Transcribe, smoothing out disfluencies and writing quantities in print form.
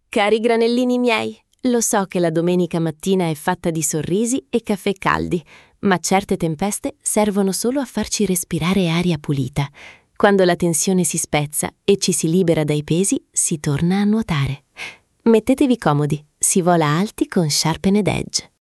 Cari granellini miei, lo so che la domenica mattina è fatta di sorrisi e caffè caldi, ma certe tempeste servono solo a farci respirare aria pulita. Quando la tensione si spezza e ci si libera dai pesi, si torna a nuotare. Mettetevi comodi, si vola alti con Sharpened Edge.